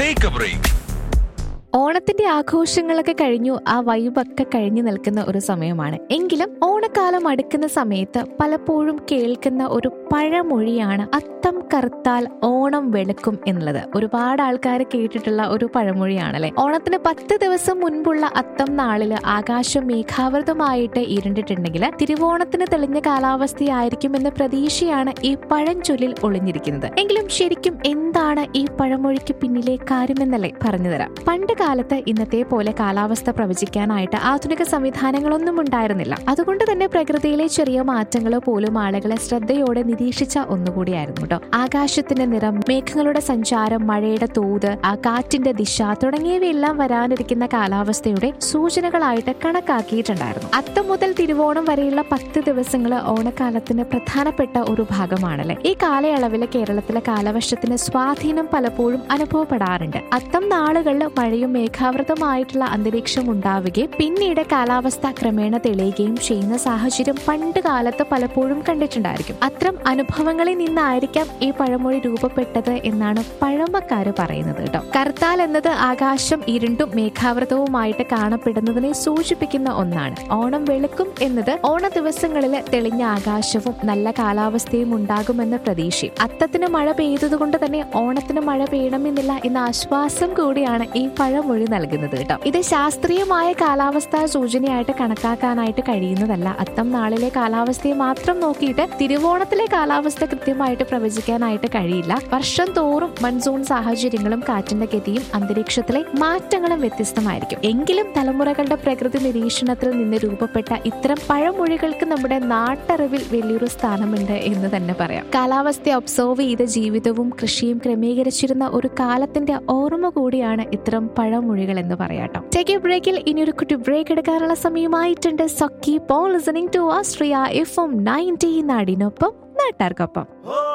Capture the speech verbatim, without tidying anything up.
Take A break. ഓണത്തിന്റെ ആഘോഷങ്ങളൊക്കെ കഴിഞ്ഞു, ആ വൈബൊക്കെ കഴിഞ്ഞു നിൽക്കുന്ന ഒരു സമയമാണ്. എങ്കിലും ഓണക്കാലം അടുക്കുന്ന സമയത്ത് പലപ്പോഴും കേൾക്കുന്ന ഒരു പഴമൊഴിയാണ് അത്തം കറുത്താൽ ഓണം വെളുക്കും എന്നുള്ളത്. ഒരുപാട് ആൾക്കാർ കേട്ടിട്ടുള്ള ഒരു പഴമൊഴിയാണല്ലേ. ഓണത്തിന് പത്ത് ദിവസം മുൻപുള്ള അത്തം നാളില് ആകാശം മേഘാവൃതമായിട്ട് ഇരുണ്ടിട്ടുണ്ടെങ്കിൽ തിരുവോണത്തിന് തെളിഞ്ഞ കാലാവസ്ഥയായിരിക്കും എന്ന പ്രതീക്ഷയാണ് ഈ പഴഞ്ചൊല്ലിൽ ഒളിഞ്ഞിരിക്കുന്നത്. എങ്കിലും ശരിക്കും എന്താണ് ഈ പഴമൊഴിക്ക് പിന്നിലെ കാര്യമെന്നല്ലേ പറഞ്ഞുതരാം. പണ്ട് കാലത്ത് ഇന്നത്തെ പോലെ കാലാവസ്ഥ പ്രവചിക്കാനായിട്ട് ആധുനിക സംവിധാനങ്ങളൊന്നും ഉണ്ടായിരുന്നില്ല. അതുകൊണ്ട് തന്നെ പ്രകൃതിയിലെ ചെറിയ മാറ്റങ്ങളോ പോലും ആളുകളെ ശ്രദ്ധയോടെ നിരീക്ഷിച്ച ഒന്നുകൂടിയായിരുന്നു കേട്ടോ. ആകാശത്തിന്റെ നിറം, മേഘങ്ങളുടെ സഞ്ചാരം, മഴയുടെ തോത്, ആ കാറ്റിന്റെ ദിശ തുടങ്ങിയവയെല്ലാം വരാനിരിക്കുന്ന കാലാവസ്ഥയുടെ സൂചനകളായിട്ട് കണക്കാക്കിയിട്ടുണ്ടായിരുന്നു. അത്തം മുതൽ തിരുവോണം വരെയുള്ള പത്ത് ദിവസങ്ങൾ ഓണക്കാലത്തിന് പ്രധാനപ്പെട്ട ഒരു ഭാഗമാണല്ലേ. ഈ കാലയളവില് കേരളത്തിലെ കാലവർഷത്തിന് സ്വാധീനം പലപ്പോഴും അനുഭവപ്പെടാറുണ്ട്. അത്തം നാളുകളിൽ മഴയും മേഘാവൃതമായിട്ടുള്ള അന്തരീക്ഷം ഉണ്ടാവുകയും പിന്നീട് കാലാവസ്ഥ ക്രമേണ തെളിയുകയും ചെയ്യുന്ന സാഹചര്യം പണ്ട് കാലത്ത് പലപ്പോഴും കണ്ടിട്ടുണ്ടായിരിക്കും. അത്തരം അനുഭവങ്ങളിൽ നിന്നായിരിക്കാം ഈ പഴമൊഴി രൂപപ്പെട്ടത് എന്നാണ് പഴമക്കാര് പറയുന്നത് കേട്ടോ. കറുത്താൽ എന്നത് ആകാശം ഇരുണ്ടും മേഘാവൃതവുമായിട്ട് കാണപ്പെടുന്നതിനെ സൂചിപ്പിക്കുന്ന ഒന്നാണ്. ഓണം വെളുക്കും എന്നത് ഓണ ദിവസങ്ങളിൽ തെളിഞ്ഞ ആകാശവും നല്ല കാലാവസ്ഥയും ഉണ്ടാകുമെന്ന പ്രതീക്ഷയും. അത്തത്തിന് മഴ പെയ്തതുകൊണ്ട് തന്നെ ഓണത്തിന് മഴ പെയ്യണമെന്നില്ല എന്ന ആശ്വാസം കൂടിയാണ് ഈ പഴമൊഴി നൽകുന്നത് കേട്ടോ. ഇത് ശാസ്ത്രീയമായ കാലാവസ്ഥാ സൂചനയായിട്ട് കണക്കാക്കാനായിട്ട് കഴിയുന്നതല്ല. അത്തം നാളിലെ കാലാവസ്ഥയെ മാത്രം നോക്കിയിട്ട് തിരുവോണത്തിലെ കാലാവസ്ഥ കൃത്യമായിട്ട് പ്രവചിക്കാനായിട്ട് കഴിയില്ല. വർഷം തോറും മൺസൂൺ സാഹചര്യങ്ങളും കാറ്റിന്റെ ഗതിയും അന്തരീക്ഷത്തിലെ മാറ്റങ്ങളും വ്യത്യസ്തമായിരിക്കും. എങ്കിലും തലമുറകളുടെ പ്രകൃതി നിരീക്ഷണത്തിൽ നിന്ന് രൂപപ്പെട്ട ഇത്തരം പഴമൊഴികൾക്ക് നമ്മുടെ നാട്ടറിവിൽ വലിയൊരു സ്ഥാനമുണ്ട് എന്ന് തന്നെ പറയാം. കാലാവസ്ഥ ഒബ്സർവ് ചെയ്ത ജീവിതവും കൃഷിയും ക്രമീകരിച്ചിരുന്ന ഒരു കാലത്തിന്റെ ഓർമ്മ കൂടിയാണ് ഇത്തരം പഴമൊഴികൾ എന്ന് പറയാട്ടോ. ടേക്ക് എ ബ്രേക്കിൽ ഇനിയൊരു കുട്ടി ബ്രേക്ക് എടുക്കാനുള്ള സമയമായിട്ടുണ്ട്. So keep on listening to Austria F M ninety നാടിനൊപ്പം നാട്ടാർക്കൊപ്പം.